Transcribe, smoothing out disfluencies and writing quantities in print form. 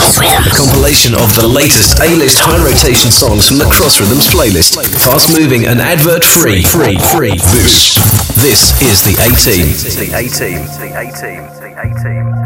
Compilation of the latest A-list high rotation songs from the Cross Rhythms playlist. Fast moving and advert free. This is the A-Team. The A-Team.